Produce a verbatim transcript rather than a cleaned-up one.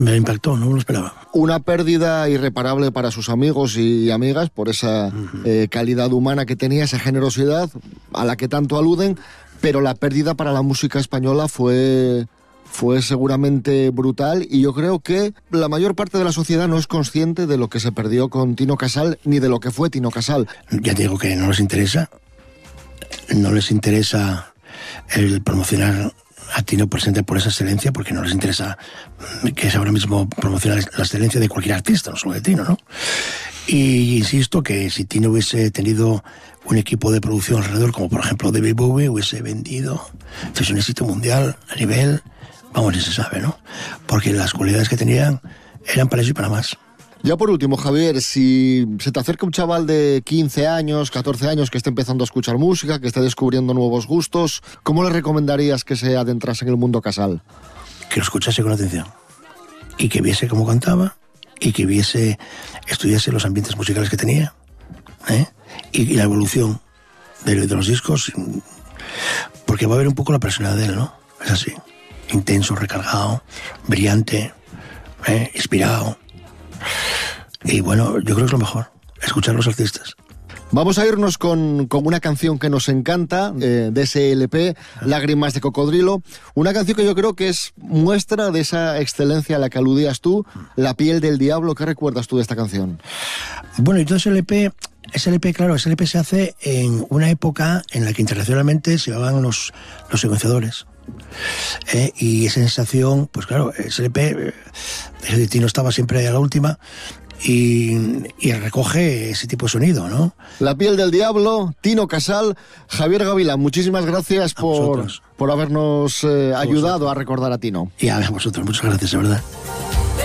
Me impactó, no me lo esperaba. Una pérdida irreparable para sus amigos y amigas por esa uh-huh. eh, calidad humana que tenía, esa generosidad a la que tanto aluden, pero la pérdida para la música española fue, fue seguramente brutal, y yo creo que la mayor parte de la sociedad no es consciente de lo que se perdió con Tino Casal, ni de lo que fue Tino Casal. Ya te digo que no les interesa, no les interesa el promocionar a Tino presente por esa excelencia, porque no les interesa que es ahora mismo promocionar la excelencia de cualquier artista, no solo de Tino, ¿no? Y insisto que si Tino hubiese tenido un equipo de producción alrededor, como por ejemplo David Bowie, hubiese vendido, fuese un éxito mundial a nivel, vamos, ni se sabe, ¿no? Porque las cualidades que tenían eran para eso y para más. Ya por último, Javier, si se te acerca un chaval de quince años, catorce años, que esté empezando a escuchar música, que esté descubriendo nuevos gustos, ¿cómo le recomendarías que se adentrase en el mundo Casal? Que lo escuchase con atención y que viese cómo cantaba y que viese, estudiase los ambientes musicales que tenía, ¿eh? y, y la evolución de, de los discos, porque va a ver un poco la personalidad de él, ¿no? Es así, intenso, recargado, brillante, ¿eh? inspirado. Y bueno, yo creo que es lo mejor, escuchar a los artistas. Vamos a irnos con, con una canción que nos encanta, eh, de ese L P, Lágrimas de Cocodrilo. Una canción que yo creo que es muestra de esa excelencia a la que aludías tú, La piel del diablo. ¿Qué recuerdas tú de esta canción? Bueno, y todo ese L P, ese L P, claro, ese L P se hace en una época en la que internacionalmente se llevaban los, los secuenciadores. Eh, y esa sensación, pues claro, ese L P, el Tino estaba siempre a la última y, y recoge ese tipo de sonido, ¿no? La piel del diablo, Tino Casal. Javier Gavilán, muchísimas gracias por, por habernos eh, ayudado a recordar a Tino. Y a vosotros, muchas gracias, de verdad.